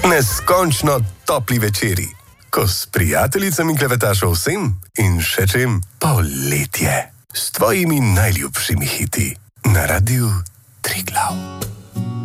Neskončno topli večeri, ko s prijateljicami klevetaš o vsem in še čem poletje. S tvojimi najljubšimi hiti na Radiu Triglav.